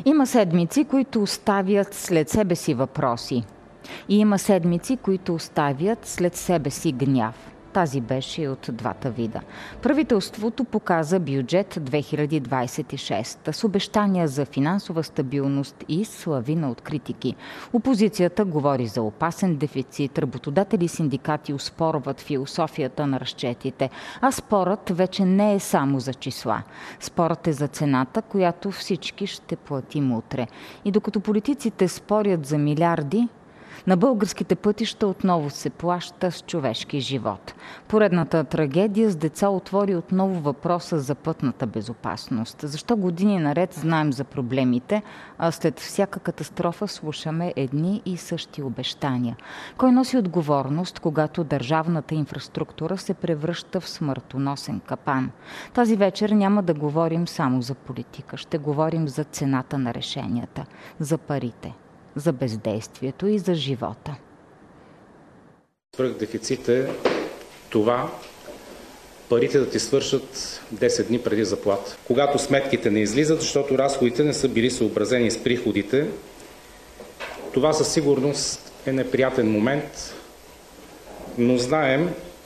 Има седмици, които оставят след себе си въпроси. И има седмици, които оставят след себе си гняв. Тази беше и от двата вида. Правителството показа бюджет 2026 с обещания за финансова стабилност и славина от критики. Опозицията говори за опасен дефицит, работодатели и синдикати оспорват философията на разчетите, а спорът вече не е само за числа. Спорът е за цената, която всички ще платим утре. И докато политиците спорят за милиарди, на българските пътища отново се плаща с човешки живот. Поредната трагедия с деца отвори отново въпроса за пътната безопасност. Защо години наред знаем за проблемите, а след всяка катастрофа слушаме едни и същи обещания? Кой носи отговорност, когато държавната инфраструктура се превръща в смъртоносен капан? Тази вечер няма да говорим само за политика. Ще говорим за цената на решенията, за парите, за бездействието и за живота. Свръхдефицит е това парите да ти свършат 10 дни преди заплата. Когато сметките не излизат, защото разходите не са били съобразени с приходите, това със сигурност е неприятен момент, но знаем,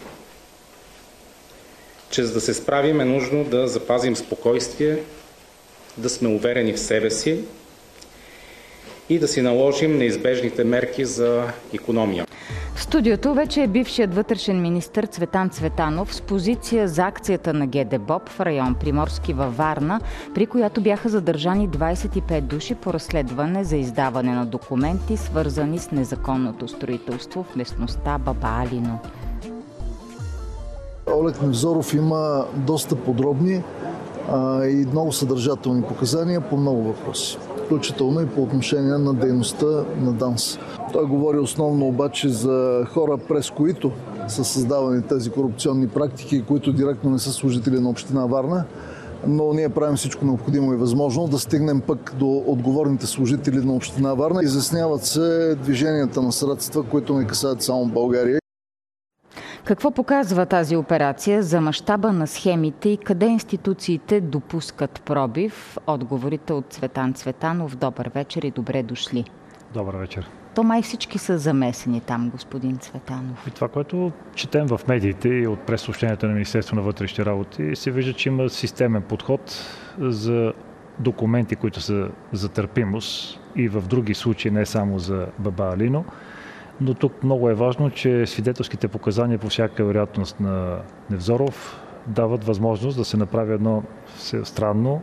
че за да се справим е нужно да запазим спокойствие, да сме уверени в себе си и да си наложим неизбежните мерки за икономия. В студиото вече е бившият вътрешен министър Цветан Цветанов с позиция за акцията на ГДБОП в район Приморски във Варна, при която бяха задържани 25 души по разследване за издаване на документи, свързани с незаконното строителство в местността Баба Алино. Олег Невзоров има доста подробни и много съдържателни показания по много въпроси, включително и по отношение на дейността на ДАНС. Той говори основно обаче за хора, през които са създавани тези корупционни практики, които директно не са служители на община Варна, но ние правим всичко необходимо и възможно да стигнем пък до отговорните служители на община Варна. Изясняват се движенията на средства, които не касаят само България. Какво показва тази операция за мащаба на схемите и къде институциите допускат пробив? Отговорите от Цветан Цветанов. Добър вечер и добре дошли. Добър вечер. То май всички са замесени там, господин Цветанов. И това, което четем в медиите и от прессъобщенията на Министерството на вътрешните работи, се вижда, че има системен подход за документи, които са за търпимост и в други случаи, не само за Баба Алино. Но тук много е важно, че свидетелските показания по всяка вероятност на Невзоров дават възможност да се направи едно странно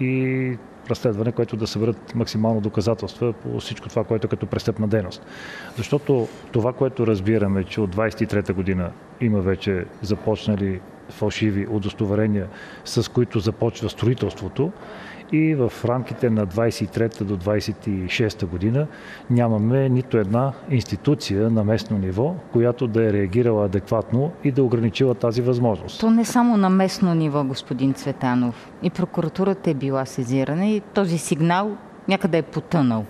и разследване, което да съберат максимално доказателства по всичко това, което е като престъпна дейност. Защото това, което разбираме, че от 23-та година има вече започнали фалшиви удостоверения, с които започва строителството, и в рамките на 23-та до 26-та година нямаме нито една институция на местно ниво, която да е реагирала адекватно и да ограничила тази възможност. То не само на местно ниво, господин Цветанов. И прокуратурата е била сезирана и този сигнал някъде е потънал.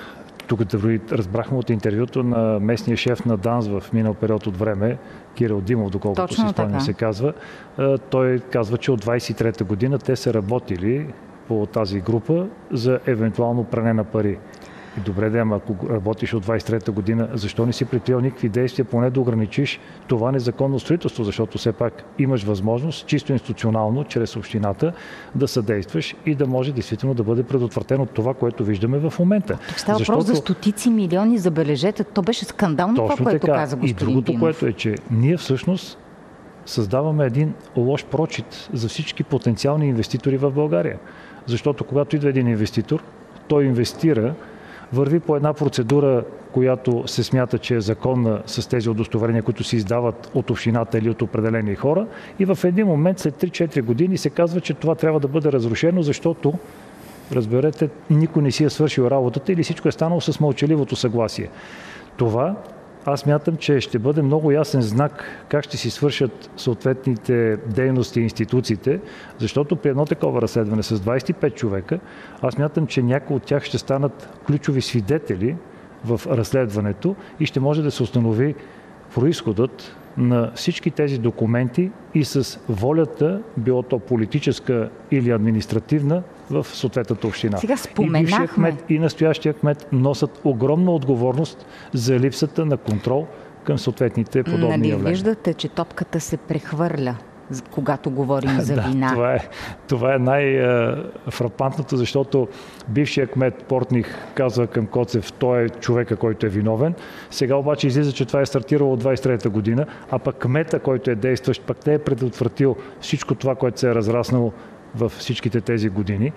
Тук разбрахме от интервюто на местния шеф на ДАНС в минал период от време, Кирил Димов, доколкото си спомням се казва. Той казва, че от 23-та година те са работили по тази група за евентуално пране на пари. И добре, ама ако работиш от 23-та година, защо не си предприел никакви действия, поне да ограничиш това незаконно строителство, защото все пак имаш възможност чисто институционално, чрез общината, да съдействаш и да може действително да бъде предотвратено това, което виждаме в момента. Тук става въпрос за стотици милиони, забележете. То беше скандално това, което каза господин Димов. И другото, което е, че ние всъщност създаваме един лош прочит за всички потенциални инвеститори в България. Защото когато идва един инвеститор, той инвестира, върви по една процедура, която се смята, че е законна с тези удостоверения, които се издават от общината или от определени хора, и в един момент след 3-4 години се казва, че това трябва да бъде разрушено, защото, разберете, никой не си е свършил работата или всичко е станало с мълчаливото съгласие. Това аз мятам, че ще бъде много ясен знак как ще си свършат съответните дейности и институциите, защото при едно такова разследване с 25 човека, аз мятам, че някои от тях ще станат ключови свидетели в разследването и ще може да се установи произходът на всички тези документи и с волята, било то политическа или административна, в съответната община. Сега И бившия кмет, и настоящия кмет носят огромна отговорност за липсата на контрол към съответните подобни явления. Нали виждате, че топката се прехвърля, когато говорим за вина? Това е най-фрапантното, защото бившия кмет Портних казва към Коцев, той е човека, който е виновен. Сега обаче излиза, че това е стартирало от 23-та година, а пък кмета, който е действащ, пък не е предотвратил всичко това, което се е разраснало в всичките тези години.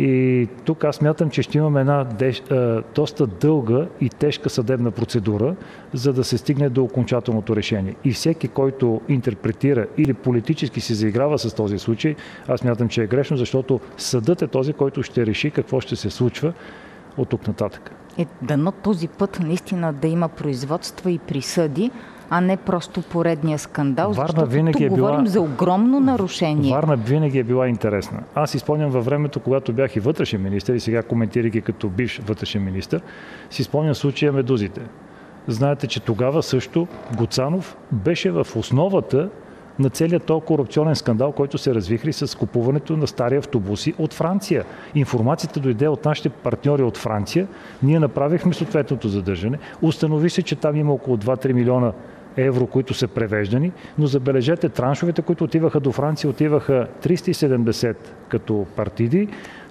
И тук аз смятам, че ще имаме една доста дълга и тежка съдебна процедура, за да се стигне до окончателното решение. И всеки, който интерпретира или политически се заиграва с този случай, аз смятам, че е грешно, защото съдът е този, който ще реши какво ще се случва от тук нататък. Дано този път наистина да има производства и присъди, а не просто поредния скандал, защото тук говорим за огромно нарушение. Варна винаги е била интересна. Аз си спомням във времето, когато бях и вътрешен министър, и сега коментирайки като бивш вътрешен министър, си спомням случая Медузите. Знаете, че тогава също Гуцанов беше в основата на целият този корупционен скандал, който се развихри с купуването на стари автобуси от Франция. Информацията дойде от нашите партньори от Франция. Ние направихме съответното задържане. Установи се, че там има около 2-3 милиона евро, които са превеждани, но забележете, траншовете, които отиваха до Франция, отиваха 370 като партиди,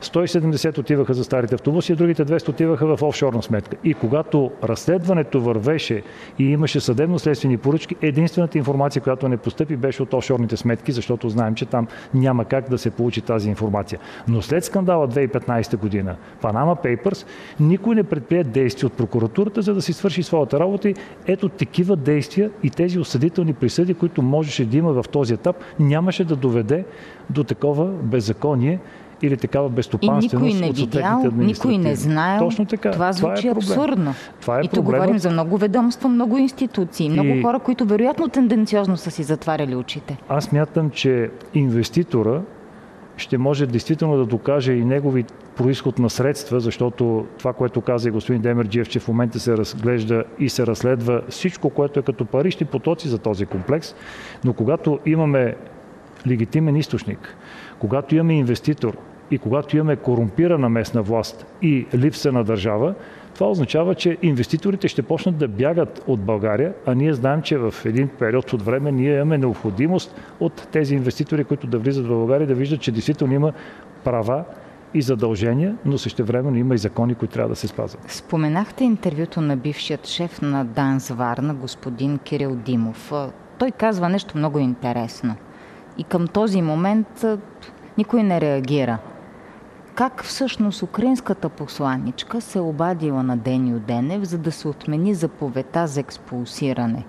170 отиваха за старите автобуси, а другите 200 отиваха в офшорна сметка. И когато разследването вървеше и имаше съдебно-следствени поръчки, единствената информация, която не постъпи, беше от офшорните сметки, защото знаем, че там няма как да се получи тази информация. Но след скандала 2015 година, Panama Papers, никой не предприе действия от прокуратурата, за да си свърши своята работа. И ето такива действия и тези осъдителни присъди, които можеше да има в този етап, нямаше да доведе до такова беззаконие или такава безстопанственост от съответните администрации. Никой не знаел. Точно така. Това звучи абсурдно. И тук говорим за много ведомства, много институции, много хора, които вероятно тенденциозно са си затваряли очите. Аз смятам, че инвеститора ще може действително да докаже и негови произход на средства, защото това, което каза и господин Демерджиев, че в момента се разглежда и се разследва всичко, което е като парични потоци за този комплекс, но когато имаме легитимен източник, когато имаме инвеститор и когато имаме корумпирана местна власт и липса на държава, това означава, че инвеститорите ще почнат да бягат от България, а ние знаем, че в един период от време ние имаме необходимост от тези инвеститори, които да влизат в България, да виждат, че действително има права и задължения, но същевременно има и закони, които трябва да се спазват. Споменахте интервюто на бившият шеф на ДАНС Варна, господин Кирил Димов. Той казва нещо много интересно. И към този момент никой не реагира. Как всъщност украинската посланичка се обадила на Денио Денев, за да се отмени заповедта за експулсиране?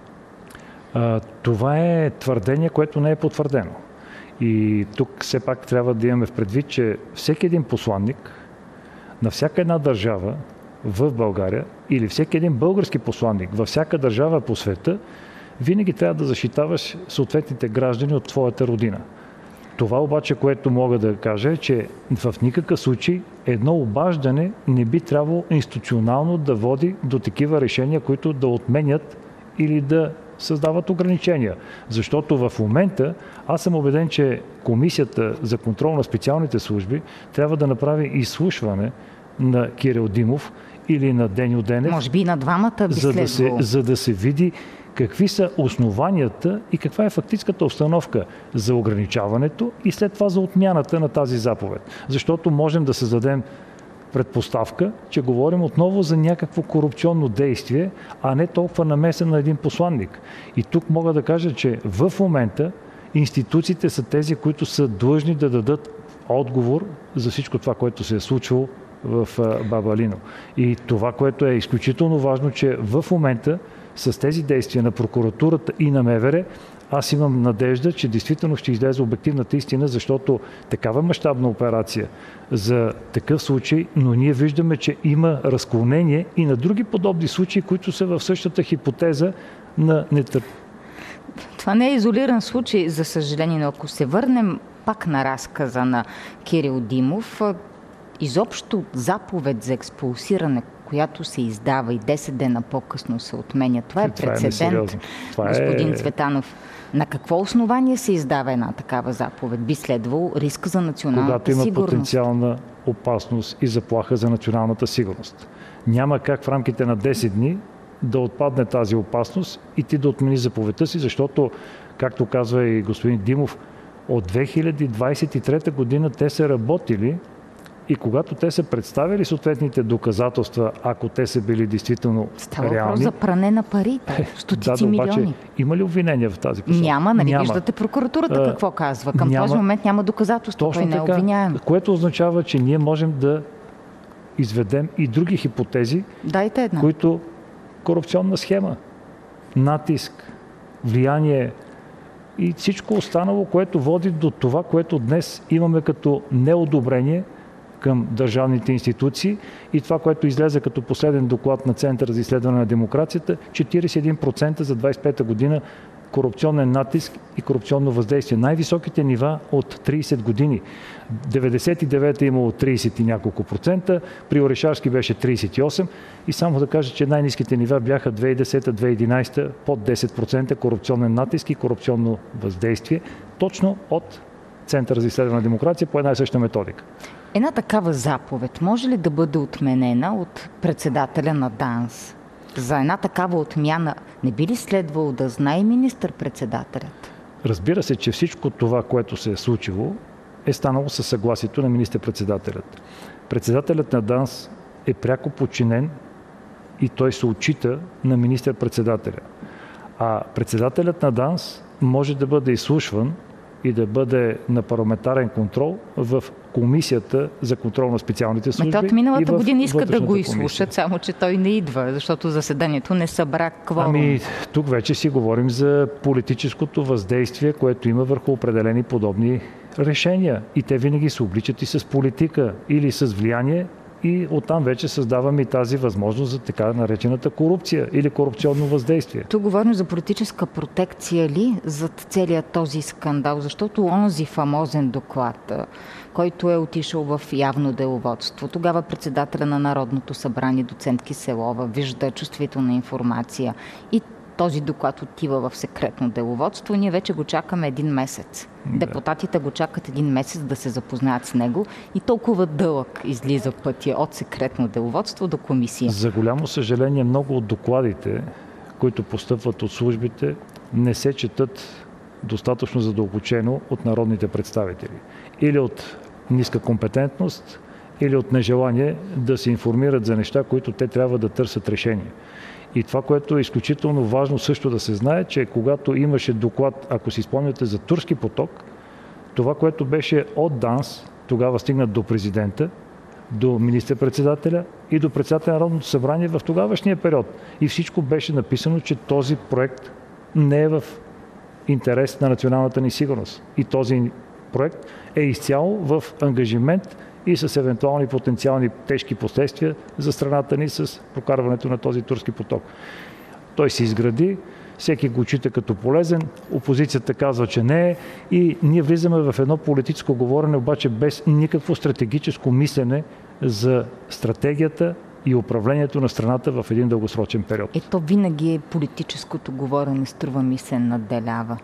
Това е твърдение, което не е потвърдено. И тук все пак трябва да имаме в предвид, че всеки един посланник на всяка една държава в България или всеки един български посланник във всяка държава по света винаги трябва да защитаваш съответните граждани от твоята родина. Това обаче, което мога да кажа е, че в никакъв случай едно обаждане не би трябвало институционално да води до такива решения, които да отменят или да създават ограничения. Защото в момента аз съм убеден, че Комисията за контрол на специалните служби трябва да направи изслушване на Кирил Димов или на Денио Денев. Може би и на двамата би следвало. За да се види какви са основанията и каква е фактическата обстановка за ограничаването и след това за отмяната на тази заповед. Защото можем да създадем предпоставка, че говорим отново за някакво корупционно действие, а не толкова намеса на един посланник. И тук мога да кажа, че в момента институциите са тези, които са длъжни да дадат отговор за всичко това, което се е случвало в Баба Алино. И това, което е изключително важно, че в момента с тези действия на прокуратурата и на МВР, аз имам надежда, че действително ще излезе обективната истина, защото такава мащабна операция за такъв случай, но ние виждаме, че има разклонение и на други подобни случаи, които са в същата хипотеза на нетърпение. Това не е изолиран случай, за съжаление, но ако се върнем пак на разказа на Кирил Димов, изобщо заповед за експулсиране, която се издава и 10 дена по-късно се отменя, това е прецедент, господин Цветанов. На какво основание се издава една такава заповед? Би следвало риск за националната сигурност. Когато има потенциална опасност и заплаха за националната сигурност. Няма как в рамките на 10 дни да отпадне тази опасност и ти да отмени заповедта си, защото, както казва и господин Димов, от 2023 година те са работили и когато те са представили съответните доказателства, ако те са били действително става реални... Става въпрос за пране на пари, стотици милиони. Има ли обвинения в тази посока? Няма, нали виждате прокуратурата какво казва. Към този момент няма доказателство, той не е обвиняем. Което означава, че ние можем да изведем и други хипотези, които корупционна схема, натиск, влияние и всичко останало, което води до това, което днес имаме като неодобрение към държавните институции и това, което излезе като последен доклад на Центъра за изследване на демокрацията, 41% за 25-та година корупционен натиск и корупционно въздействие. Най-високите нива от 30 години. 99-та имало 30 и няколко процента, при Орешарски беше 38 и само да кажа, че най-ниските нива бяха 2010-2011 под 10% корупционен натиск и корупционно въздействие, точно от Центъра за изследване на демокрация по една и съща методика. Една такава заповед може ли да бъде отменена от председателя на ДАНС? За една такава отмяна не би ли следвало да знае министър-председателят? Разбира се, че всичко това, което се е случило, е станало със съгласието на министър-председателят. Председателят на ДАНС е пряко подчинен и той се отчита на министър-председателя. А председателят на ДАНС може да бъде изслушван и да бъде на парламентарен контрол в Комисията за контрол на специалните служби. От миналата година иска да го изслушат, само че той не идва, защото заседанието не събра кворум. Тук вече си говорим за политическото въздействие, което има върху определени подобни решения. И те винаги се обличат и с политика или с влияние. И оттам вече създаваме и тази възможност за така наречената корупция или корупционно въздействие. Тук говорим за политическа протекция ли зад целият този скандал? Защото онзи фамозен доклад, който е отишъл в явно деловодство, тогава председателя на Народното събрание, доцент Киселова, вижда чувствителна информация и този доклад отива в секретно деловодство. Ние вече го чакаме 1 месец. Депутатите го чакат 1 месец да се запознаят с него и толкова дълъг излиза пътя от секретно деловодство до комисия. За голямо съжаление, много от докладите, които постъпват от службите, не се четат достатъчно задълбочено от народните представители. Или от ниска компетентност, или от нежелание да се информират за неща, които те трябва да търсят решение. И това, което е изключително важно също да се знае, че когато имаше доклад, ако си спомняте за Турски поток, това, което беше от ДАНС, тогава стигна до президента, до министър-председателя и до председателя на Народното събрание в тогавашния период. И всичко беше написано, че този проект не е в интерес на националната ни сигурност. И този проект е изцяло в ангажимент и с евентуални потенциални тежки последствия за страната ни с прокарването на този Турски поток. Той се изгради, всеки го чита като полезен, опозицията казва, че не е и ние влизаме в едно политическо говорене, обаче без никакво стратегическо мислене за стратегията и управлението на страната в един дългосрочен период. Ето винаги политическото говорене, струва ми се, надделява.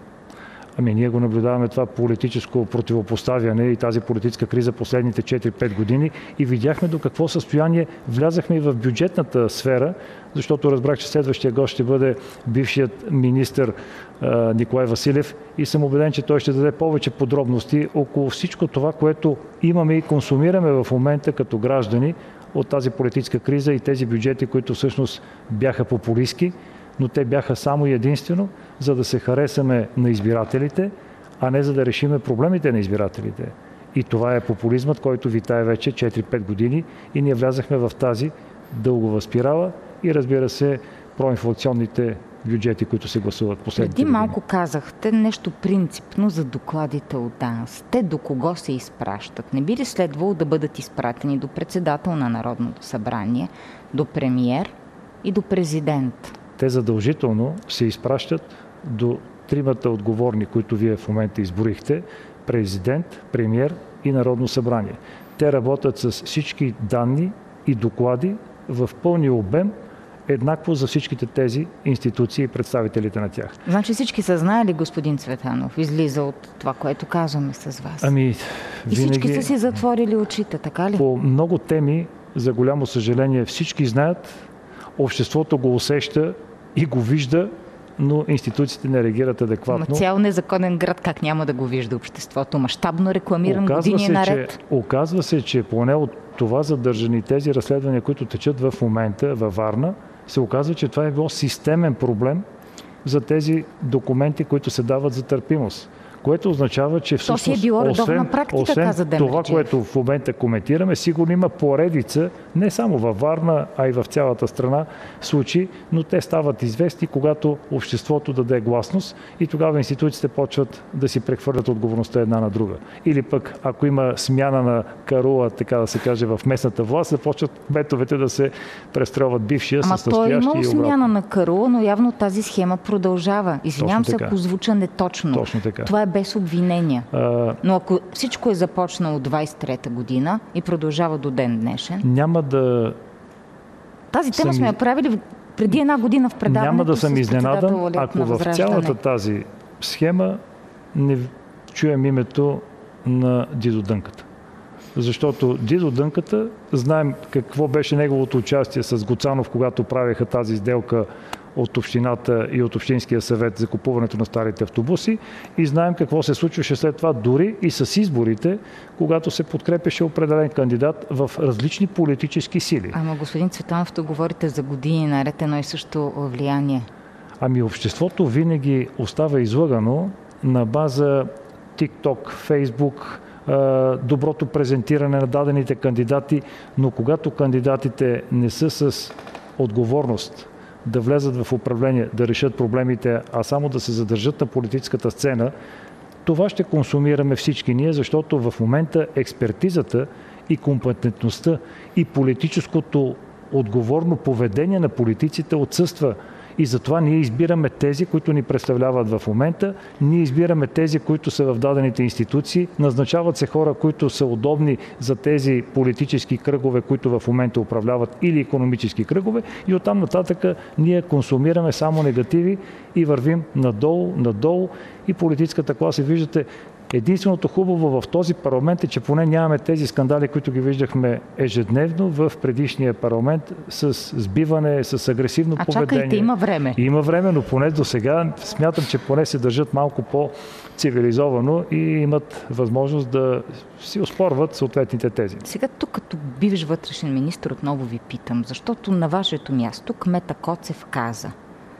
Ние го наблюдаваме това политическо противопоставяне и тази политическа криза последните 4-5 години и видяхме до какво състояние влязахме и в бюджетната сфера, защото разбрах, че следващия гост ще бъде бившият министър Николай Василев и съм убеден, че той ще даде повече подробности около всичко това, което имаме и консумираме в момента като граждани от тази политическа криза и тези бюджети, които всъщност бяха популистки, но те бяха само и единствено, за да се харесаме на избирателите, а не за да решиме проблемите на избирателите. И това е популизмът, който витае вече 4-5 години и ние влязахме в тази дългова спирала и разбира се, проинфлационните бюджети, които се гласуват последните години. Преди малко казахте нещо принципно за докладите от ДАНС. Те до кого се изпращат? Не би ли следвало да бъдат изпратени до председател на Народното събрание, до премиер и до президент? Те задължително се изпращат до 3 отговорни, които вие в момента изборихте, президент, премиер и Народно събрание. Те работят с всички данни и доклади в пълния обем еднакво за всичките тези институции и представителите на тях. Значи всички са знаели, господин Цветанов, излиза от това, което казваме с вас. Ами, и всички са си затворили очите, така ли? По много теми, за голямо съжаление, всички знаят, обществото го усеща и го вижда, но институциите не реагират адекватно. Цял незаконен град как няма да го вижда обществото? Мащабно рекламиран години наред. Оказва се, че поне от това задържани тези разследвания, които течат в момента във Варна, се оказва, че това е било системен проблем за тези документи, които се дават за търпимост. Което означава, че всъщност, то си е било редовна практика, каза Демерджиев. Това, което в момента коментираме, сигурно има поредица, не само във Варна, а и в цялата страна случаи, но те стават известни, когато обществото даде гласност и тогава институциите почват да си прехвърлят отговорността една на друга. Или пък, ако има смяна на карула, така да се каже, в местната власт, започват кметовете да се престрелват бившия с настоящия и обратно. Ама той е имал смяна на карула, но явно тази схема продължава. Извинявам се, ако звуча неточно. Точно така. Това е без обвинения. Но ако всичко е започнало от 23-та година и продължава до ден днешен... Няма да... Тази тема сме я правили преди една година в предаването. Няма да съм изненадан, ако в цялата тази схема не чуем името на Дидо Дънката. Защото Дидо Дънката, знаем какво беше неговото участие с Гоцанов, когато правеха тази сделка от общината и от Общинския съвет за купуването на старите автобуси и знаем какво се случваше след това дори и с изборите, когато се подкрепеше определен кандидат в различни политически сили. Ама господин Цветанов, тук говорите за години наред едно и също влияние. Ами обществото винаги остава излъгано на база TikTok, Facebook, доброто презентиране на дадените кандидати, но когато кандидатите не са с отговорност да влезат в управление, да решат проблемите, а само да се задържат на политическата сцена, това ще консумираме всички ние, защото в момента експертизата и компетентността и политическото отговорно поведение на политиците отсъства. И затова ние избираме тези, които ни представляват в момента, ние избираме тези, които са в дадените институции, назначават се хора, които са удобни за тези политически кръгове, които в момента управляват, или икономически кръгове, и оттам нататък ние консумираме само негативи и вървим надолу и политическата класа, виждате, единственото хубаво в този парламент е, че поне нямаме тези скандали, които ги виждахме ежедневно в предишния парламент с сбиване, с агресивно поведение. Чакайте, има време. Има време, но поне до сега смятам, че поне се държат малко по-цивилизовано и имат възможност да си оспорват съответните тези. Сега тук като бивш вътрешен министър отново ви питам, защото на вашето място кмета Коцев каза,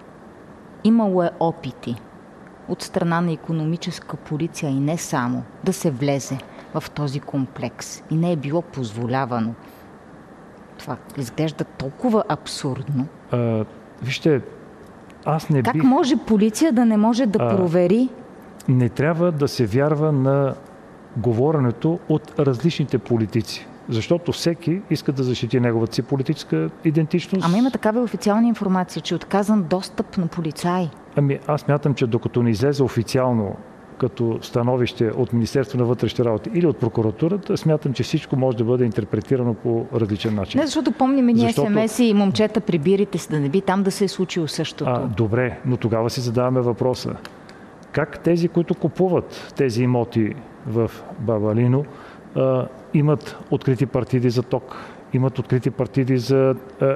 имало е опити от страна на икономическа полиция и не само, да се влезе в този комплекс. И не е било позволявано. Това изглежда толкова абсурдно. Вижте, аз не Как може полиция да не може да провери? Не трябва да се вярва на говоренето от различните политици. Защото всеки иска да защити неговата си политическа идентичност. Ама има такава официална информация, че е отказан достъп на полицаи. Ами аз мятам, че докато не излезе официално като становище от Министерство на вътрешните работи или от прокуратурата, смятам, че всичко може да бъде интерпретирано по различен начин. Не, защото помним ние СМС-и и момчета прибирайте се, да не би там да се е случило същото. Добре, но тогава си задаваме въпроса. Как тези, които купуват тези имоти в Бабалино, имат открити партиди за ток, имат открити партиди за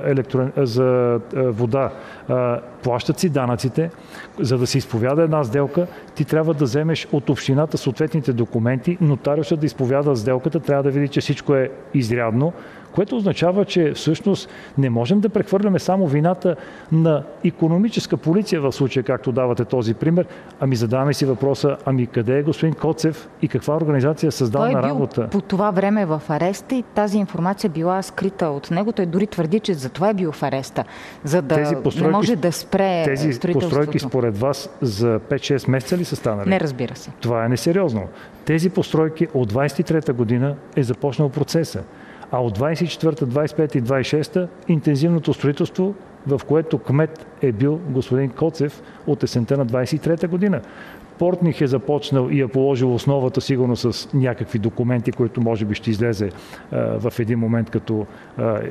вода, плащат си данъците, за да се изповяда една сделка, ти трябва да вземеш от общината съответните документи, нотариусът да изповяда сделката, трябва да види, че всичко е изрядно, което означава, че всъщност не можем да прехвърляме само вината на икономическа полиция в случая, както давате този пример. Ами задаваме си въпроса, къде е господин Коцев и каква организация е създал на работа? Той е бил по това време в ареста и тази информация била скрита от него. Той дори твърди, че затова е бил в ареста, за да не може да спре тези строителството. Постройки според вас за 5-6 месеца ли са станали? Не, разбира се. Това е несериозно. Тези постройки от 23-та година е започнал процеса. А от 24-та, 25-та и 26-та интензивното строителство, в което кмет е бил господин Коцев от есента на 23-та година. Портних е започнал и е положил основата сигурно с някакви документи, които може би ще излезе в един момент като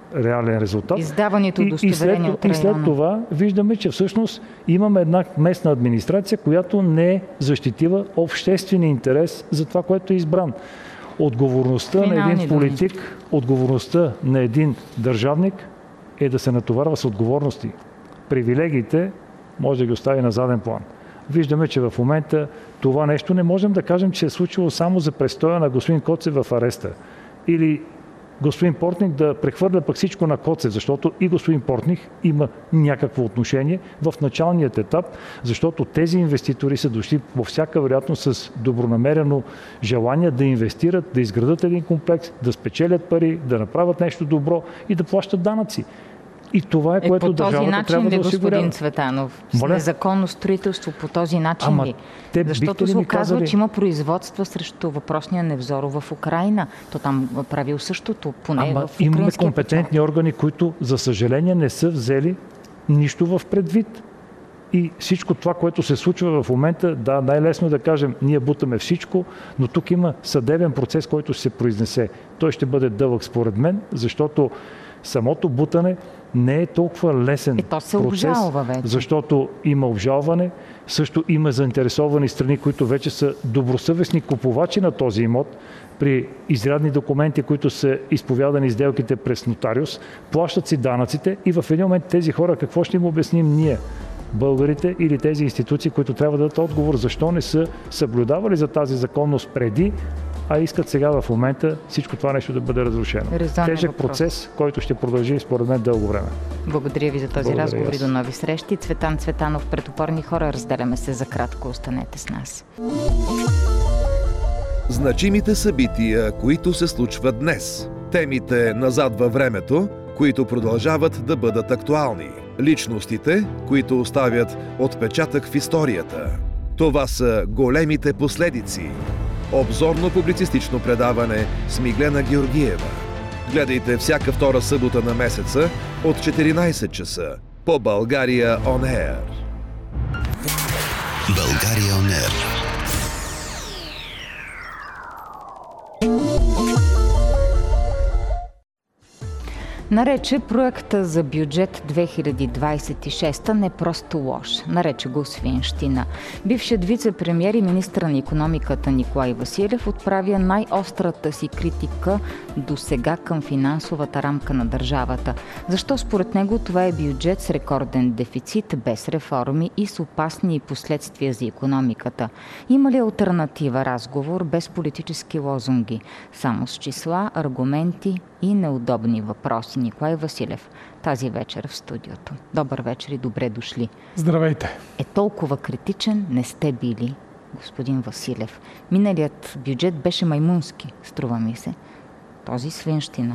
реален резултат. Издаването удостоверение от района. И след това виждаме, че всъщност имаме една местна администрация, която не е защитила обществения интерес за това, което е избран. Отговорността на един политик, отговорността на един държавник е да се натоварва с отговорности. Привилегиите може да ги остави на заден план. Виждаме, че в момента това нещо не можем да кажем, че е случило само за престоя на господин Коцев в ареста. Или господин Портних да прехвърля пък всичко на Коцев, защото и господин Портних има някакво отношение в началният етап, защото тези инвеститори са дошли по всяка вероятност с добронамерено желание да инвестират, да изградат един комплекс, да спечелят пари, да направят нещо добро и да плащат данъци. И това е, което държавата трябва да осигурява. Господин Цветанов, с незаконно строителство по този начин ли? Защото се оказва, че има производства срещу въпросния Невзоров в Украйна. То там правил същото, поне в украинския имаме компетентни органи, които, за съжаление, не са взели нищо в предвид. И всичко това, което се случва в момента, да, най-лесно е да кажем, ние бутаме всичко, но тук има съдебен процес, който ще се произнесе. Той ще бъде дълъг според мен, защото самото бутане не е толкова лесен процес, защото има обжалване, също има заинтересовани страни, които вече са добросъвестни купувачи на този имот, при изрядни документи, които са изповядани сделките през нотариус, плащат си данъците и в един момент тези хора какво ще им обясним ние, българите или тези институции, които трябва да дадат отговор, защо не са съблюдавали за тази законност преди, а искат сега в момента всичко това нещо да бъде разрушено. Тежък процес, който ще продължи според мен дълго време. Благодаря ви за този разговор и до нови срещи. Цветан Цветанов, пред опорни хора. Разделяме се за кратко. Останете с нас. Значимите събития, които се случват днес. Темите назад във времето, които продължават да бъдат актуални. Личностите, които оставят отпечатък в историята. Това са големите последици. Обзорно-публицистично предаване с Миглена Георгиева. Гледайте всяка втора събота на месеца от 14 часа по България On Air. България On Air. Нарече проекта за бюджет 2026 не просто лош. Нарече го свинщина. Бившият вице-премиер и министър на икономиката Николай Василев отправя най-острата си критика до сега към финансовата рамка на държавата. Защо според него това е бюджет с рекорден дефицит, без реформи и с опасни последствия за икономиката? Има ли алтернатива разговор без политически лозунги? Само с числа, аргументи и неудобни въпроси. Николай Василев тази вечер в студиото. Добър вечер и добре дошли. Здравейте. Толкова критичен не сте били, господин Василев. Миналият бюджет беше маймунски, струва ми се. Този свинщина.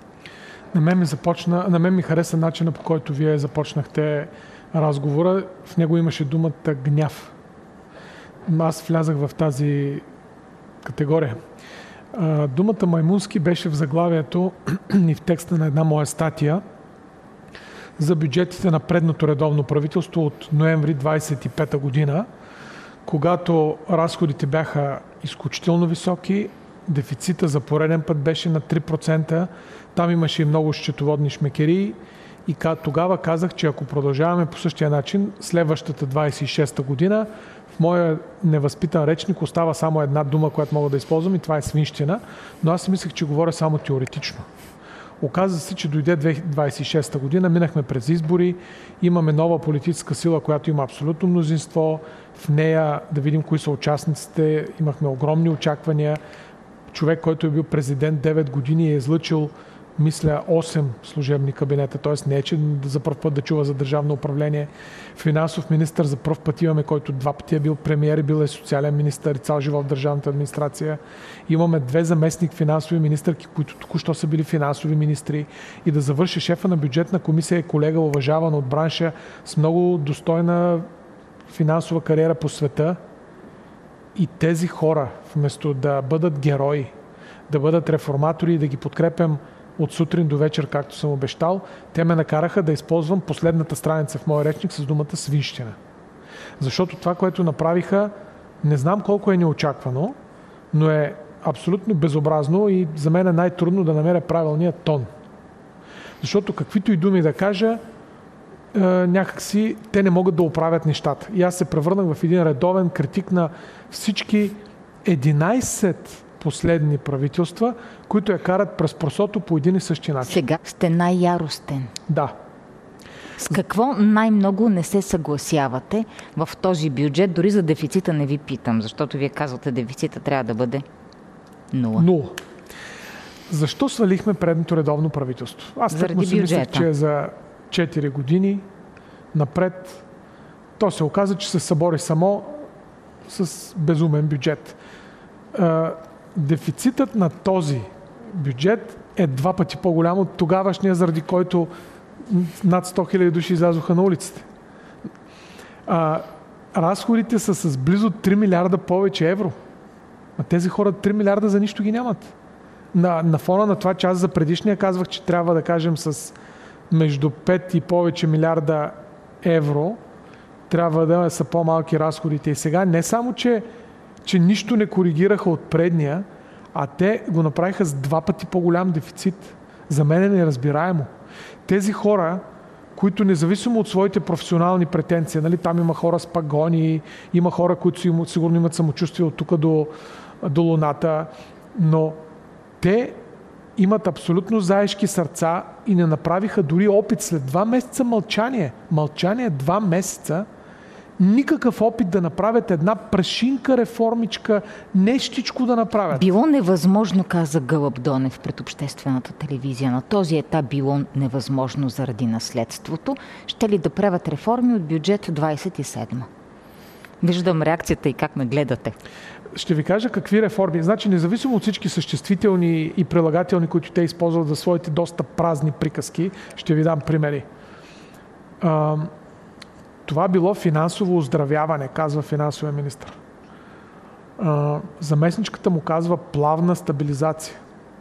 На мен ми хареса начина, по който вие започнахте разговора. В него имаше думата гняв. Аз влязах в тази категория. Думата маймунски беше в заглавието и в текста на една моя статия за бюджетите на предното редовно правителство от ноември 25 година, когато разходите бяха изключително високи, дефицита за пореден път беше на 3%, там имаше и много счетоводни шмекерии и тогава казах, че ако продължаваме по същия начин, следващата 26-та година, в моя невъзпитан речник остава само една дума, която мога да използвам и това е свинщина, но аз си мислех, че говоря само теоретично. Оказва се, че дойде 2026 година, минахме през избори, имаме нова политическа сила, която има абсолютно мнозинство. В нея да видим кои са участниците, имахме огромни очаквания. Човек, който е бил президент 9 години, е излъчил, мисля, 8 служебни кабинета, т.е. не е, че за първ път да чува за държавно управление. Финансов министър за първ път имаме, който 2 пъти е бил премиер и бил е социален министър и цял живот в държавната администрация. Имаме 2 заместник финансови министърки, които току-що са били финансови министри. И да завърши шефа на бюджетна комисия е колега, уважаван от бранша, с много достойна финансова кариера по света. И тези хора, вместо да бъдат герои, да бъдат реформатори и да ги подкрепям от сутрин до вечер, както съм обещал, те ме накараха да използвам последната страница в моя речник с думата свинщина. Защото това, което направиха, не знам колко е неочаквано, но е абсолютно безобразно и за мен е най-трудно да намеря правилния тон. Защото каквито и думи да кажа, някакси те не могат да оправят нещата. И аз се превърнах в един редовен критик на всички 11 последни правителства, които я карат през просото по един и същи начин. Сега сте най-яростен. Да. С какво най-много не се съгласявате в този бюджет? Дори за дефицита не ви питам, защото вие казвате, дефицита трябва да бъде 0. Защо свалихме предното редовно правителство? Аз тъкмо си мислех, че за 4 години напред то се оказа, че се събори само с безумен бюджет. Дефицитът на този бюджет е 2 пъти по-голям от тогавашния, заради който над 100 000 души излязоха на улиците. Разходите са с близо 3 милиарда повече евро. А тези хора 3 милиарда за нищо ги нямат. На фона на това, че аз за предишния казвах, че трябва да кажем с между 5 и повече милиарда евро, трябва да са по-малки разходите. И сега не само, че нищо не коригираха от предния, а те го направиха с 2 пъти по-голям дефицит. За мен е неразбираемо. Тези хора, които независимо от своите професионални претенции, нали, там има хора с пагони, има хора, които сигурно имат самочувствие от тук до луната, но те имат абсолютно заешки сърца и не направиха дори опит след 2 месеца мълчание. Мълчание 2 месеца, никакъв опит да направят една прашинка, реформичка, нещичко да направят. Било невъзможно, каза Гълъб Донев пред обществената телевизия. На този етап било невъзможно заради наследството. Ще ли да правят реформи от бюджет 27? Виждам реакцията и как ме гледате. Ще ви кажа какви реформи. Значи, независимо от всички съществителни и прилагателни, които те използват за своите доста празни приказки, ще ви дам примери. Това било финансово оздравяване, казва финансовия министър. Заместничката му казва плавна стабилизация.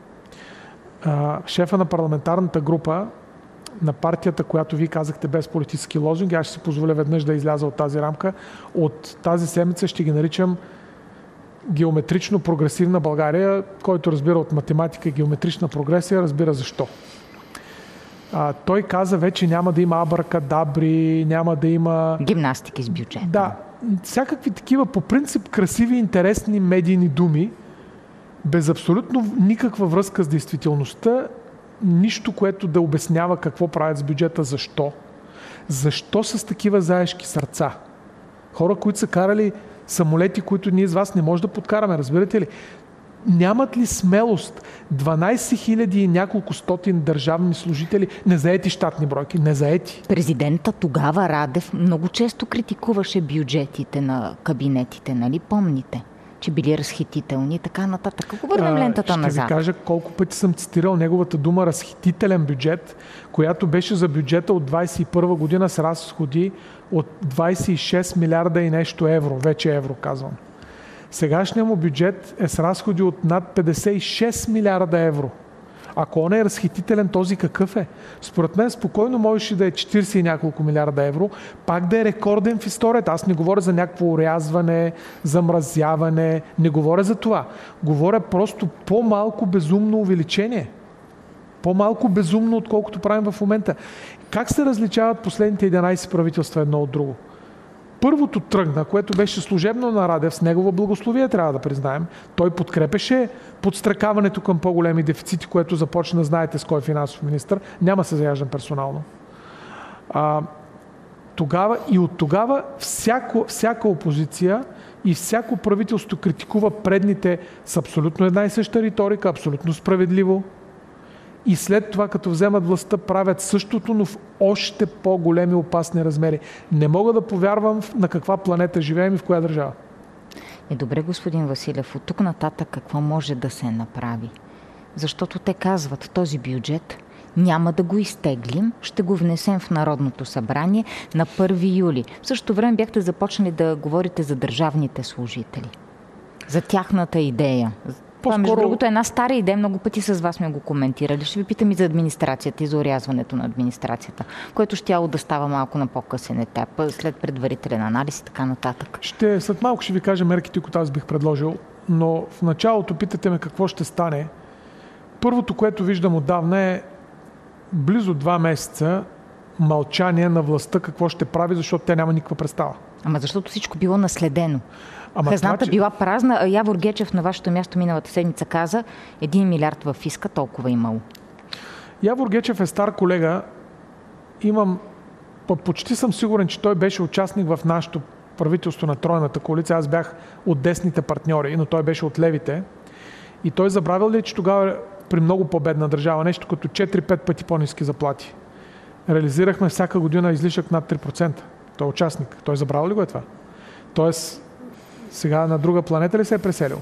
Шефа на парламентарната група на партията, която вие казахте без политически лозунги, аз ще си позволя веднъж да изляза от тази рамка. От тази седмица ще ги наричам геометрично прогресивна България, който разбира от математика и геометрична прогресия, разбира защо. Той каза вече няма да има абракадабри, няма да има... гимнастики с бюджет. Да, всякакви такива по принцип красиви, интересни медийни думи, без абсолютно никаква връзка с действителността, нищо, което да обяснява какво правят с бюджета, защо. Защо с такива заешки сърца? Хора, които са карали самолети, които ние с вас не може да подкараме, разбирате ли? Нямат ли смелост 12 000 и няколко стотин държавни служители, незаети щатни бройки, незаети? Президента тогава Радев много често критикуваше бюджетите на кабинетите, нали помните? Че били разхитителни и така нататък. Ако върнем лентата назад. Ще ви кажа колко пъти съм цитирал неговата дума разхитителен бюджет, която беше за бюджета от 2021 година с разходи от 26 милиарда и нещо евро. Вече евро казвам. Сегашният му бюджет е с разходи от над 56 милиарда евро. Ако он е разхитителен, този какъв е? Според мен спокойно можеше да е 40 и няколко милиарда евро, пак да е рекорден в историята. Аз не говоря за някакво орязване, замразяване, не говоря за това. Говоря просто по-малко безумно увеличение. По-малко безумно, отколкото правим в момента. Как се различават последните 11 правителства едно от друго? Първото тръгна, което беше служебно на Радев, с негова благословие, трябва да признаем. Той подкрепеше подстракаването към по-големи дефицити, което започна, знаете с кой финансов министър. Няма се заяждам персонално. От тогава всяка опозиция и всяко правителство критикува предните с абсолютно една и съща риторика, абсолютно справедливо. И след това, като вземат властта, правят същото, но в още по-големи опасни размери. Не мога да повярвам на каква планета живеем и в коя държава. Добре, господин Василев, от тук нататък какво може да се направи? Защото те казват, този бюджет няма да го изтеглим, ще го внесем в Народното събрание на 1 юли. В същото време бяхте започнали да говорите за държавните служители, за тяхната идея. Това, между другото, е една стара идея, много пъти с вас сме го коментирали. Ще ви питам и за администрацията и за орязването на администрацията, което щяло да става малко на по-късен етап, след предварителен анализ и така нататък. След малко ще ви кажа мерките, които аз бих предложил, но в началото питате ме какво ще стане. Първото, което виждам отдавна е близо 2 месеца мълчание на властта какво ще прави, защото тя няма никаква представа. Ама защото всичко било наследено. Хазната това, че... била празна. Явор Гечев на вашето място миналата седмица каза 1 милиард във фиска, толкова имало. Явор Гечев е стар колега. Почти съм сигурен, че той беше участник в нашото правителство на тройната коалиция. Аз бях от десните партньори, но той беше от левите. И той забравил ли, че тогава при много по-бедна държава, нещо като 4-5 пъти по-ниски заплати, реализирахме всяка година излишък над 3%. Той е участник. Той забравил ли го е това? Тоест, сега на друга планета ли се е преселил?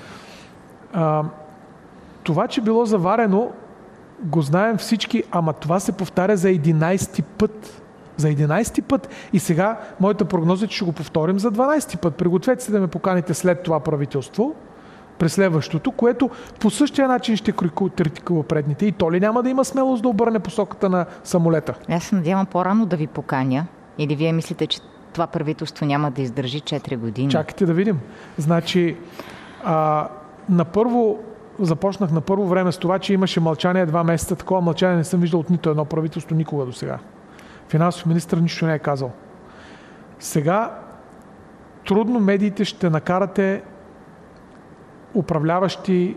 Това, че било заварено, го знаем всички, ама това се повтаря за 11-ти път. За 11-ти път. И сега моята прогноза е, че ще го повторим за 12-ти път. Пригответе се да ме поканите след това правителство, през следващото, което по същия начин ще критикува предните. И то ли няма да има смелост да обърне посоката на самолета? Аз се надявам по-рано да ви поканя. Или вие мислите, че това правителство няма да издържи 4 години? Чакайте да видим. Значи, започнах на първо време с това, че имаше мълчание 2 месеца. Такова мълчание не съм виждал от нито едно правителство никога до сега. Финансов министър нищо не е казал. Сега трудно медиите ще накарате управляващи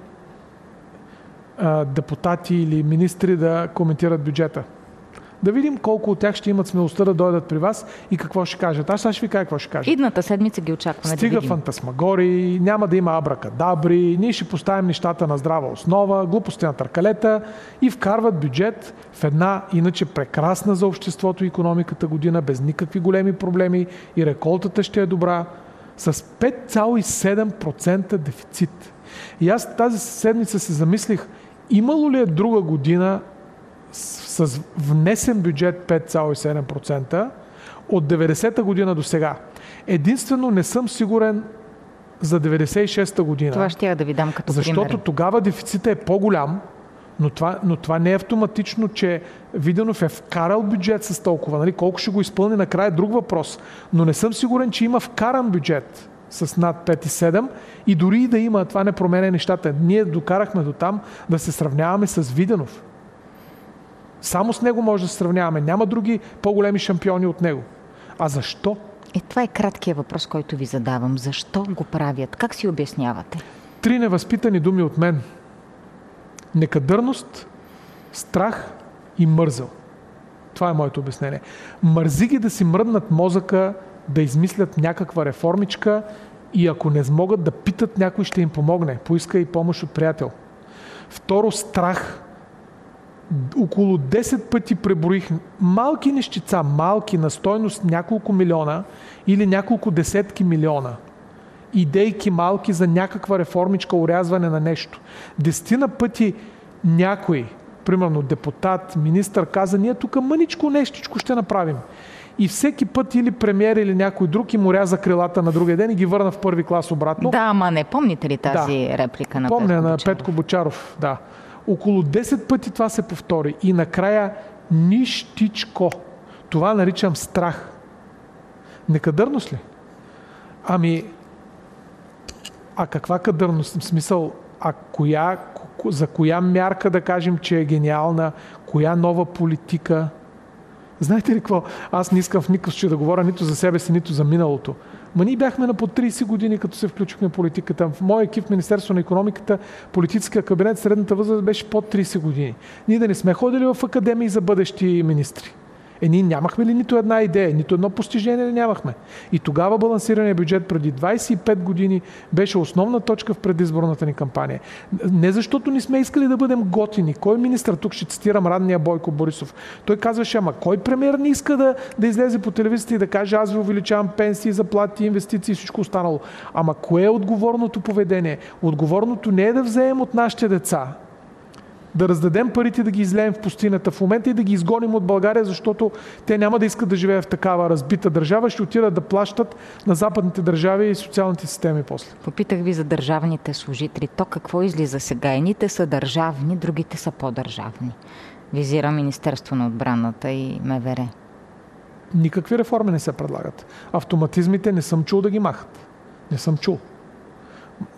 депутати или министри да коментират бюджета. Да видим колко от тях ще имат смелостта да дойдат при вас и какво ще кажат. Аз ще ви кажа какво ще кажат. Идната седмица ги очакваме. Стига да видим. фантасмагори, няма да има абракадабри, ние ще поставим нещата на здрава основа, глупости на търкалета и вкарват бюджет в една иначе прекрасна за обществото и икономиката година, без никакви големи проблеми и реколтата ще е добра, с 5,7% дефицит. И аз тази седмица се замислих, имало ли е друга година с внесен бюджет 5,7% от 90-та година до сега. Единствено не съм сигурен за 96-та година. Това ще я да ви дам като пример. Защото тогава дефицита е по-голям, но това не е автоматично, че Виденов е вкарал бюджет с толкова. Нали? Колко ще го изпълни накрая е друг въпрос. Но не съм сигурен, че има вкаран бюджет с над 5,7 и дори и да има, това не променя нещата. Ние докарахме до там да се сравняваме с Виденов. Само с него може да се сравняваме. Няма други по-големи шампиони от него. А защо? Това е краткият въпрос, който ви задавам. Защо го правят? Как си обяснявате? 3 невъзпитани думи от мен. Некадърност, страх и мързел. Това е моето обяснение. Мързи ги да си мръднат мозъка, да измислят някаква реформичка и ако не смогат да питат, някой ще им помогне. Поиска и помощ от приятел. Второ, страх. Около 10 пъти преброих малки нещица, малки на стойност няколко милиона или няколко десетки милиона. Идейки малки за някаква реформичка, урязване на нещо. 10 пъти някой, примерно депутат, министър каза, ние тук мъничко нещичко ще направим. И всеки път или премиер или някой друг им уряза крилата на другия ден и ги върна в първи клас обратно. Да, ама не помните ли тази реплика на Петко Бочаров? Петко Помня на Петко Бочаров, да. Около 10 пъти това се повтори и накрая нищичко. Това наричам страх. Некадърност ли? А каква кадърност? В смисъл, за коя мярка да кажем, че е гениална, коя нова политика? Знаете ли какво? Аз не искам в никакъв случай да говоря нито за себе си, нито за миналото. Ние бяхме на по 30 години, като се включихме в политиката. В моя екип в Министерство на икономиката, политическия кабинет, средната възраст беше под 30 години. Ние да не сме ходили в академии за бъдещи министри. Ние нямахме ли нито една идея, нито едно постижение ли нямахме. И тогава балансирания бюджет преди 25 години беше основна точка в предизборната ни кампания. Не защото не сме искали да бъдем готини. Кой министър, тук ще цитирам ранния Бойко Борисов, той казваше, ама кой премиер не иска да излезе по телевизията и да каже, аз ви увеличавам пенсии, заплати, инвестиции и всичко останало. Ама кое е отговорното поведение? Отговорното не е да вземем от нашите деца, да раздадем парите, да ги излеем в пустинята в момента и да ги изгоним от България, защото те няма да искат да живеят в такава разбита държава, ще отидат да плащат на западните държави и социалните системи после. Попитах ви за държавните служители. То какво излиза сега? Едните са държавни, другите са по-държавни. Визира Министерство на отбраната и МВР. Никакви реформи не се предлагат. Автоматизмите не съм чул да ги махат. Не съм чул.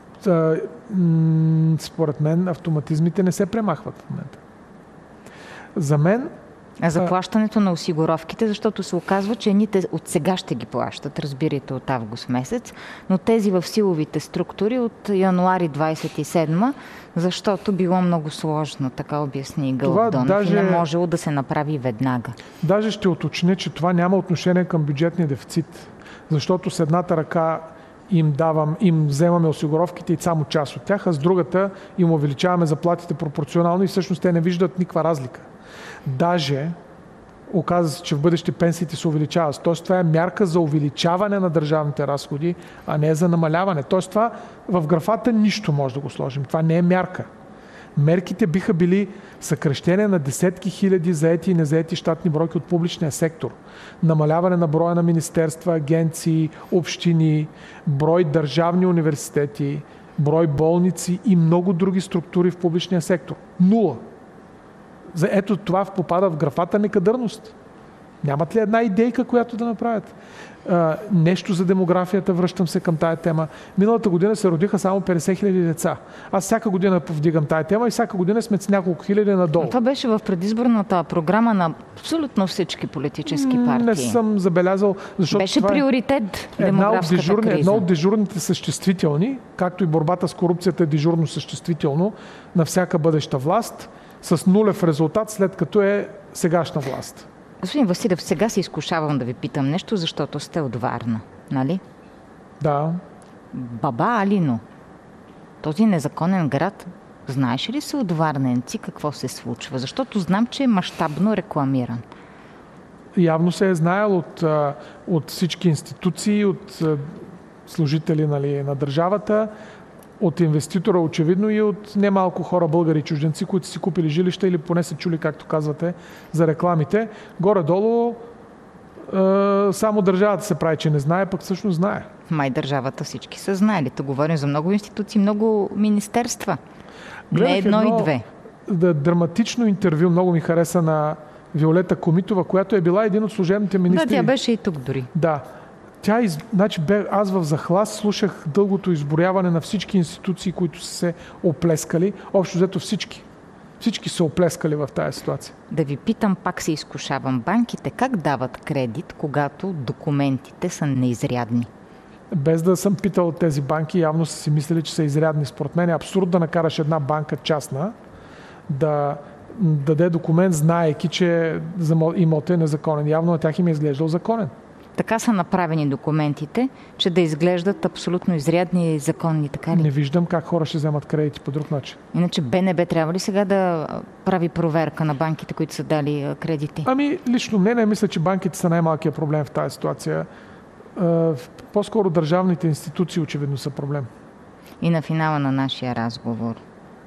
Според мен автоматизмите не се премахват в момента. За мен А заплащането на осигуровките, защото се оказва, че едните от сега ще ги плащат, разбирайте от август месец, но тези в силовите структури от януари 27, защото било много сложно, така обясни Гълъб Донев, и не можело да се направи веднага. Даже ще уточня, че това няма отношение към бюджетния дефицит, защото с едната ръка им вземаме осигуровките и само част от тях, а с другата им увеличаваме заплатите пропорционално и всъщност те не виждат никаква разлика. Даже оказва се, че в бъдеще пенсиите се увеличават. Тоест това е мярка за увеличаване на държавните разходи, а не за намаляване. Тоест това в графата нищо може да го сложим. Това не е мярка. Мерките биха били съкращение на десетки хиляди заети и незаети щатни бройки от публичния сектор, намаляване на броя на министерства, агенции, общини, брой държавни университети, брой болници и много други структури в публичния сектор. 0. Ето това попада в графата некадърност. Нямат ли една идейка, която да направят? Нещо за демографията, връщам се към тая тема. Миналата година се родиха само 50 хиляди деца. Аз всяка година повдигам тая тема и всяка година сме с няколко хиляди надолу. Това беше в предизборната програма на абсолютно всички политически партии. Не съм забелязал, защото беше това приоритет демографската криза. Едно от дежурните съществителни, както и борбата с корупцията е дежурно съществително на всяка бъдеща власт, с нулев резултат, след като е сегашна власт. Господин Василев, сега се изкушавам да ви питам нещо, защото сте от Варна, нали? Да. Баба Алино, този незаконен град, знаеш ли се от варненци какво се случва? Защото знам, че е мащабно рекламиран. Явно се е знаел от всички институции, от служители, нали, на държавата, от инвеститора очевидно и от немалко хора, българи и чужденци, които си купили жилища или поне се чули, както казвате, за рекламите. Горе-долу само държавата се прави, че не знае, пък всъщност знае. Май държавата всички са знаели. Тук говорим за много институции, много министерства. Не едно и две. Драматично интервю, много ми хареса, на Виолета Комитова, която е била един от служебните министри. Да, тя беше и тук дори. Да. Аз в захлас слушах дългото изборяване на всички институции, които са се оплескали. Общо взето всички. Всички са оплескали в тази ситуация. Да ви питам, пак се изкушавам. Банките как дават кредит, когато документите са неизрядни? Без да съм питал тези банки, явно са си мислили, че са изрядни. Според мен е абсурд да накараш една банка частна да даде документ, знаейки, че имотът е незаконен. Явно на тях им е изглеждал законен. Така са направени документите, че да изглеждат абсолютно изрядни и законни, така ли? Не виждам как хора ще вземат кредити по друг начин. Иначе БНБ трябва ли сега да прави проверка на банките, които са дали кредити? Лично не мисля, че банките са най-малкият проблем в тази ситуация. По-скоро държавните институции очевидно са проблем. И на финала на нашия разговор,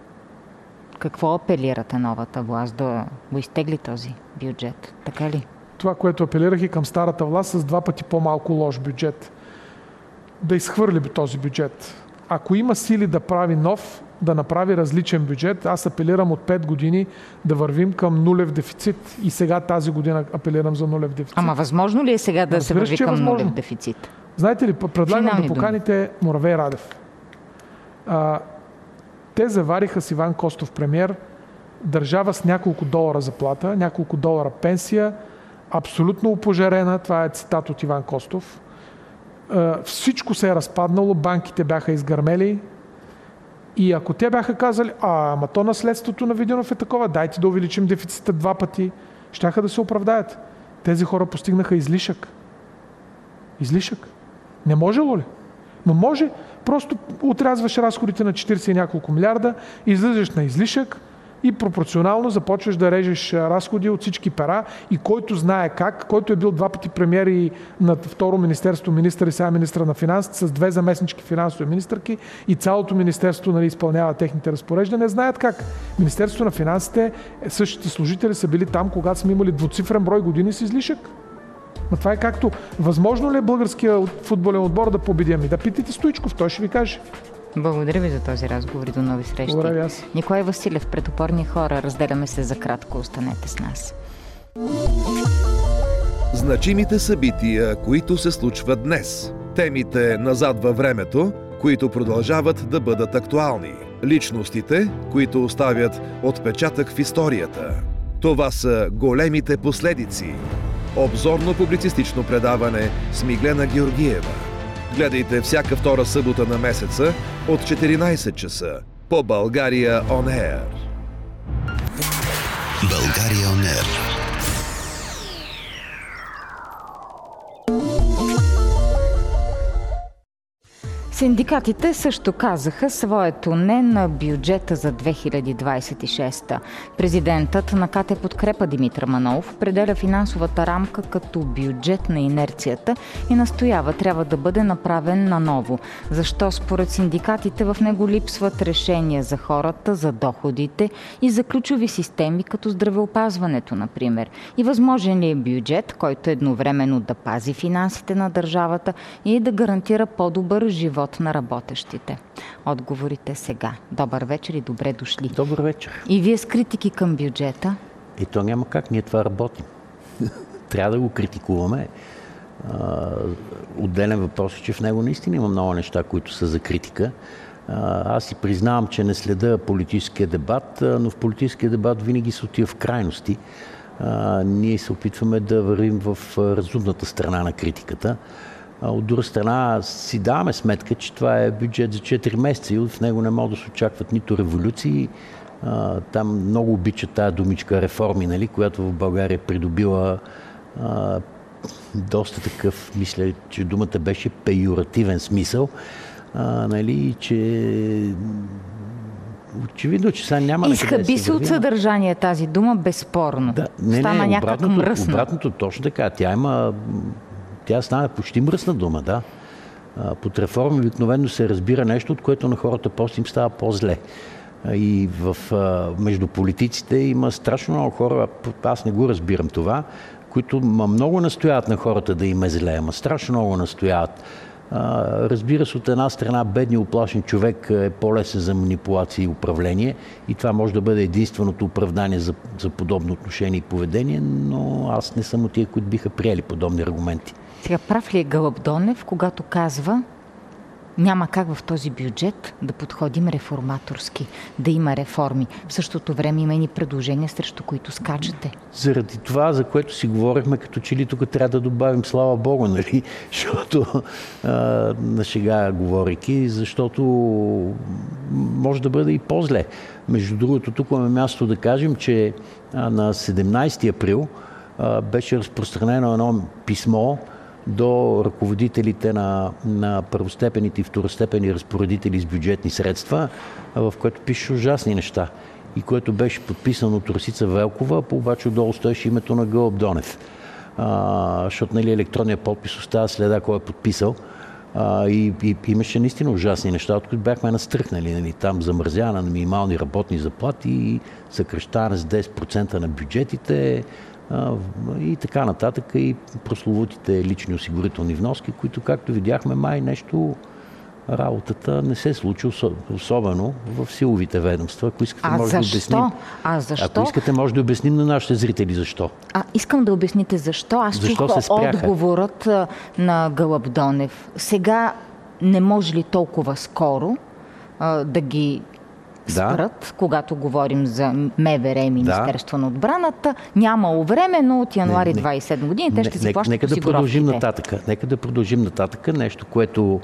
какво апелирате новата власт да го изтегли този бюджет, така ли? Това, което апелирах и към старата власт, с 2 пъти по-малко лош бюджет. Да изхвърли този бюджет. Ако има сили да прави нов, да направи различен бюджет, аз апелирам от 5 години да вървим към нулев дефицит. И сега тази година апелирам за нулев дефицит. Ама възможно ли е сега да се върви към нулев дефицит? Знаете ли, предлагам да поканите Муравей Радев. Те завариха с Иван Костов премиер, държава с няколко долара заплата, няколко долара пенсия, абсолютно опожарена, това е цитат от Иван Костов. Всичко се е разпаднало, банките бяха изгърмели и ако те бяха казали, ама то наследството на Виденов е такова, дайте да увеличим дефицита 2 пъти, щяха да се оправдаят. Тези хора постигнаха излишък. Излишък. Не можело ли? Но може, просто отрязваш разходите на 40 и няколко милиарда, излизаш на излишък и пропорционално започваш да режеш разходи от всички пера и който знае как, който е бил 2 пъти премиер и на второ министерство министър и сега министър на финансите с 2 заместнички финансови министърки и цялото министерство изпълнява техните разпореждания, знаят как. Министерството на финансите, същите служители са били там, когато сме имали двуцифрен брой години с излишък. Но това е както, възможно ли е българския футболен отбор да победи? Да питайте Стоичков, той ще ви каже. Благодаря ви за този разговор и до нови срещи. Благодаря аз. Николай Василев, Пред опорни хора. Разделяме се за кратко. Останете с нас. Значимите събития, които се случват днес. Темите назад във времето, които продължават да бъдат актуални. Личностите, които оставят отпечатък в историята. Това са големите последици. Обзорно-публицистично предаване с Миглена Георгиева. Гледайте всяка втора събота на месеца от 14 часа по България On Air. България On Air. Синдикатите също казаха своето не на бюджета за 2026. Президентът на КТ Подкрепа Димитър Манолов определя финансовата рамка като бюджет на инерцията и настоява трябва да бъде направен наново. Защо според синдикатите в него липсват решения за хората, за доходите и за ключови системи като здравеопазването, например? И възможен ли е бюджет, който едновременно да пази финансите на държавата и да гарантира по-добър живот на работещите? Отговорите сега. Добър вечер и добре дошли. Добър вечер. И вие с критики към бюджета? И то няма как, ние това работим. Трябва да го критикуваме. Отделен въпрос е, че в него наистина има много неща, които са за критика. Аз си признавам, че не следа политическия дебат, но в политическия дебат винаги се отива в крайности. Ние се опитваме да вървим в разумната страна на критиката. От друга страна си даваме сметка, че това е бюджет за 4 месеца и в него не могат да се очакват нито революции. Там много обичат тая думичка реформи, нали, която в България придобила доста такъв, мисля, че думата беше пеюративен смисъл, нали, че очевидно, че сега няма изхъби се от съдържание тази дума, безспорно. Да, стана някак мръсна. Обратното, точно така. Тя стана почти мръсна дума, да. Под реформи обикновено се разбира нещо, от което на хората после им става по-зле. И между политиците има страшно много хора, аз не го разбирам това, които много настояват на хората да им е зле, страшно много настояват. Разбира се, от една страна бедният уплашен човек е по-лесен за манипулация и управление и това може да бъде единственото оправдание за подобно отношение и поведение, но аз не съм от тия, които биха приели подобни аргументи. Сега прав ли е Гълъб Донев, когато казва няма как в този бюджет да подходим реформаторски, да има реформи. В същото време има и предложения, срещу които скачате. Заради това, за което си говорихме, като че ли тук трябва да добавим слава Богу, нали? Защото на шега говорейки, защото може да бъде и по-зле. Между другото, тук имаме място да кажем, че на 17 април беше разпространено едно писмо до ръководителите на първостепените и второстепени разпоредители с бюджетни средства, в което пише ужасни неща и което беше подписано от Росица Велкова, обаче отдолу стоеше името на Гълъб Донев. Защото, нали, електронният подпис остава следа кой е подписал. И имаше наистина ужасни неща, от които бяхме настръхнали. Нали, там замразяване на минимални работни заплати и съкращаване с 10% на бюджетите, и така нататък, и прословутите лични осигурителни вноски, които, както видяхме, май нещо работата не се случи, особено в силовите ведомства. Ако искате, може да обясним. Защо? Ако искате, може да обясним на нашите зрители защо. Искам да обясните защо. Аз чух отговорът на Гълъб Донев. Сега не може ли толкова скоро да ги спрат, когато говорим за МВР и Министерство на отбраната. Нямало време, но от януари 27 години те ще си плащат осигуровките. Нека да продължим нататък. Нещо, което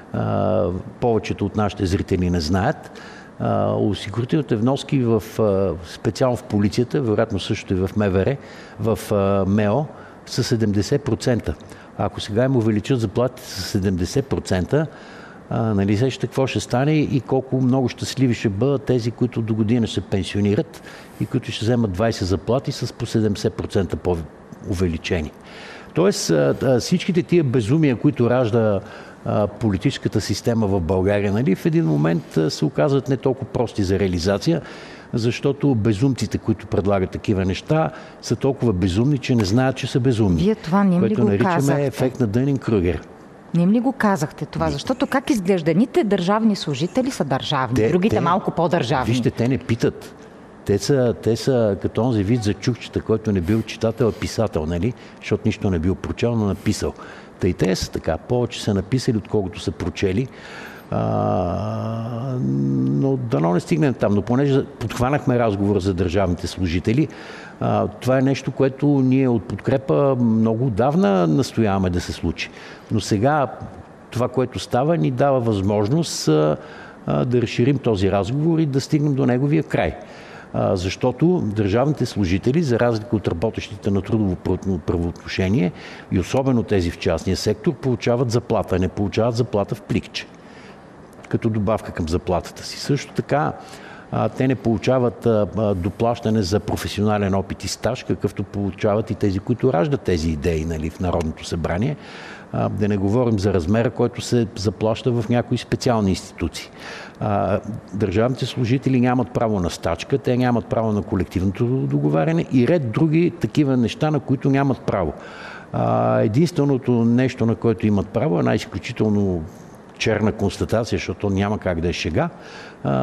повечето от нашите зрители не знаят. Осигурителните вноски специално в полицията, вероятно също и в МВР, в МЕО, са 70%. Ако сега им увеличат заплатите с 70%, нали сещате какво ще стане и колко много щастливи ще бъдат тези, които до година ще се пенсионират и които ще вземат 20 заплати с по 70% по-увеличени. Тоест всичките тия безумия, които ражда политическата система в България, нали, в един момент се оказват не толкова прости за реализация, защото безумците, които предлагат такива неща, са толкова безумни, че не знаят, че са безумни. Вие това не им ли го казахте? Което наричаме ефект на Дънинг-Крюгер. Не им ли го казахте това? Защото как изглежда? Едните държавни служители са държавни, другите малко по-държавни. Вижте, те не питат. Те са като онзи вид за чукчета, който не бил читател, а писател, нали? Защото нищо не бил прочел, но написал. И те са така. Повече са написали, отколкото са прочели. Но дано не стигнем там. Но понеже подхванахме разговора за държавните служители, Това е нещо, което ние от Подкрепа много отдавна настояваме да се случи. Но сега това, което става, ни дава възможност да разширим този разговор и да стигнем до неговия край. Защото държавните служители, за разлика от работещите на трудово правоотношение и особено тези в частния сектор, получават заплата, не получават заплата в пликче, като добавка към заплатата си. Също така, те не получават доплащане за професионален опит и стаж, какъвто получават и тези, които раждат тези идеи, нали, в Народното събрание. Да не говорим за размера, който се заплаща в някои специални институции. Държавните служители нямат право на стачка, те нямат право на колективното договаряне и ред други такива неща, на които нямат право. Единственото нещо, на което имат право, е една изключително черна констатация, защото няма как да е шега,